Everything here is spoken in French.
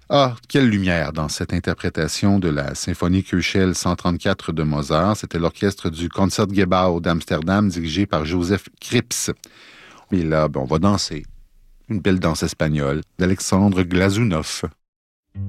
Ah, quelle lumière dans cette interprétation de la symphonie Köchel 134 de Mozart. C'était l'orchestre du Concertgebouw d'Amsterdam dirigé par Joseph Krips. Et là, on va danser une belle danse espagnole d'Alexandre Glazunov.